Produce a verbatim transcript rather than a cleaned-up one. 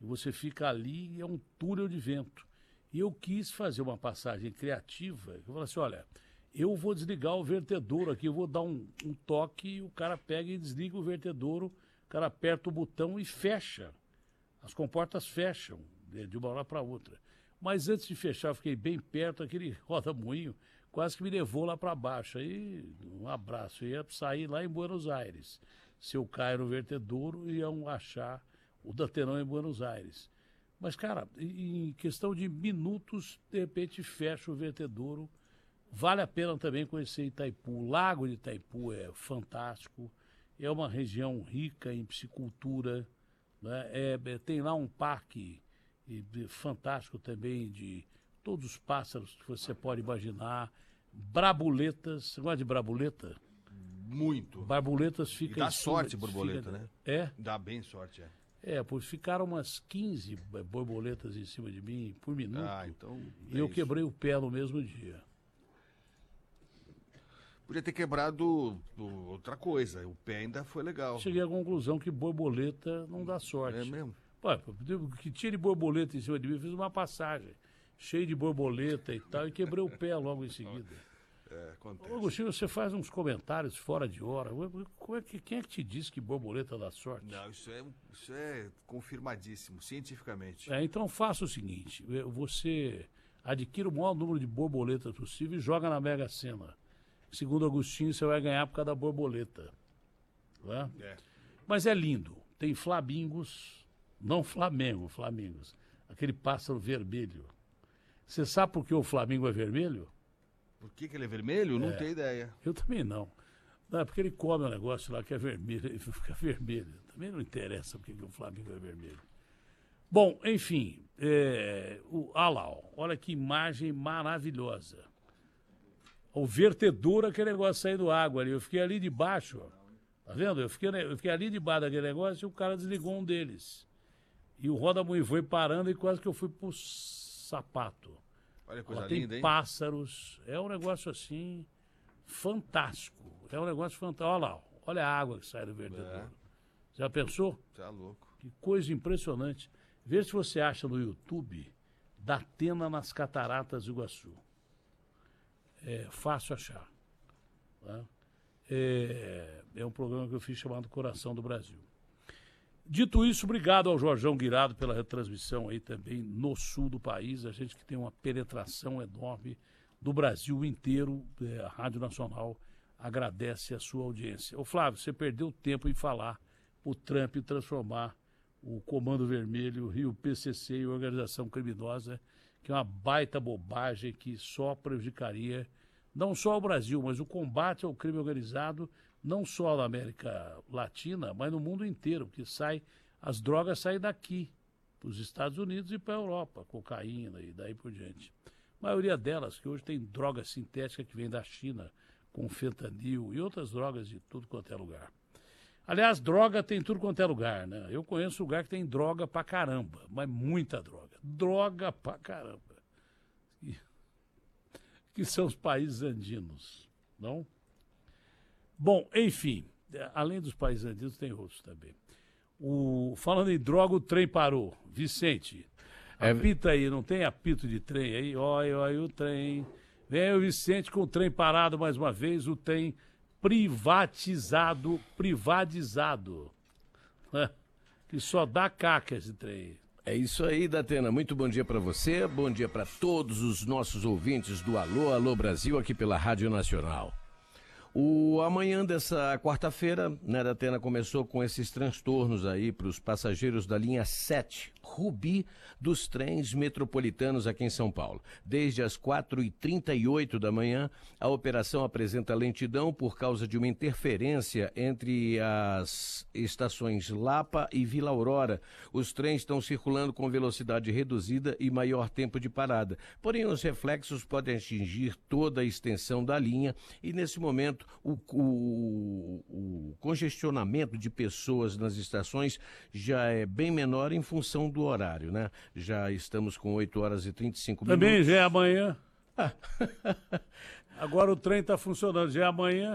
Você fica ali e é um túnel de vento. E eu quis fazer uma passagem criativa. Eu falei assim, olha, eu vou desligar o vertedouro aqui, eu vou dar um, um toque e o cara pega e desliga o vertedouro, o cara aperta o botão e fecha. As comportas fecham de uma hora para outra. Mas antes de fechar, eu fiquei bem perto, aquele roda-moinho quase que me levou lá para baixo. Aí, um abraço, eu ia sair lá em Buenos Aires. Se eu caio no vertedouro, iam achar o Datenão em Buenos Aires. Mas, cara, em questão de minutos, de repente fecha o vertedouro. Vale a pena também conhecer Itaipu. O Lago de Itaipu é fantástico. É uma região rica em piscicultura. Né? É, tem lá um parque e, de, fantástico também de todos os pássaros que você pode imaginar. Brabuletas. Você gosta de brabuleta? Muito. Borboletas ficam... E dá sorte borboleta, fica, né? É? Dá bem sorte, é. É, pois ficaram umas quinze borboletas em cima de mim por minuto. Ah, então... E é eu isso. quebrei o pé no mesmo dia. Podia ter quebrado outra coisa. O pé ainda foi legal. Cheguei à conclusão que borboleta não dá sorte. É mesmo? Pô, que tinha de borboleta em cima de mim, eu fiz uma passagem cheia de borboleta e tal, e quebrei o pé logo em seguida. É, acontece. Ô, Agostinho, você faz uns comentários fora de hora. Como é que, quem é que te disse que borboleta dá sorte? Não, isso é, isso é confirmadíssimo, cientificamente. É, então faça o seguinte, você adquira o maior número de borboletas possível e joga na Mega Sena. Segundo Agostinho, você vai ganhar por causa da borboleta. Não é? É. Mas é lindo. Tem flamingos, não Flamengo, flamingos. Aquele pássaro vermelho. Você sabe por que o flamingo é vermelho? Por que, que ele é vermelho? Não É. tenho ideia. Eu também não. Não, é porque ele come um negócio lá que é vermelho e fica vermelho. Também não interessa porque que o flamingo é vermelho. Bom, enfim, é, o, ah lá, ó, olha que imagem maravilhosa. O vertedouro, aquele negócio saindo água ali. Eu fiquei ali debaixo, ó. Tá vendo? Eu fiquei, eu fiquei ali debaixo daquele negócio e o cara desligou um deles. E o roda-moinho foi parando e quase que eu fui pro sapato. Olha que coisa Ó, tem linda, hein? pássaros. É um negócio assim fantástico. É um negócio fantástico. Olha lá, olha a água que sai do vertedouro. É. Já pensou? Tá louco. Que coisa impressionante. Vê se você acha no YouTube Datena nas Cataratas do Iguaçu. É fácil achar. Tá? É, é um programa que eu fiz chamado Coração do Brasil. Dito isso, obrigado ao Jorjão Guirado pela retransmissão aí também no sul do país. A gente que tem uma penetração enorme do Brasil inteiro. É, a Rádio Nacional agradece a sua audiência. Ô Flávio, você perdeu tempo em falar o Trump transformar o Comando Vermelho e o P C C em organização criminosa, que é uma baita bobagem que só prejudicaria não só o Brasil, mas o combate ao crime organizado, não só na América Latina, mas no mundo inteiro, porque sai, as drogas saem daqui, para os Estados Unidos e para a Europa, cocaína e daí por diante. A maioria delas, que hoje tem droga sintética que vem da China, com fentanil e outras drogas de tudo quanto é lugar. Aliás, droga tem tudo quanto é lugar, né? Eu conheço lugar que tem droga pra caramba, mas muita droga. Droga pra caramba. E, que são os países andinos, não? Bom, enfim, além dos países andinos, tem outros também. O, falando em droga, o trem parou. Vicente, É... apita aí, não tem apito de trem aí? Olha, olha o trem. Vem o Vicente com o trem parado mais uma vez, o trem privatizado, privatizado. Que só dá caca esse trem. É isso aí, Datena. Muito bom dia para você, bom dia para todos os nossos ouvintes do Alô, Alô Brasil, aqui pela Rádio Nacional. O amanhã dessa quarta-feira, né, Datena, começou com esses transtornos aí para os passageiros da linha sete, Rubi, dos trens metropolitanos aqui em São Paulo. Desde as quatro e trinta e oito da manhã, a operação apresenta lentidão por causa de uma interferência entre as estações Lapa e Vila Aurora. Os trens estão circulando com velocidade reduzida e maior tempo de parada. Porém, os reflexos podem atingir toda a extensão da linha e, nesse momento, o, o, o congestionamento de pessoas nas estações já é bem menor em função do horário, né? Já estamos com oito horas e trinta e cinco minutos. Também já é amanhã. Agora o trem está funcionando, já é amanhã.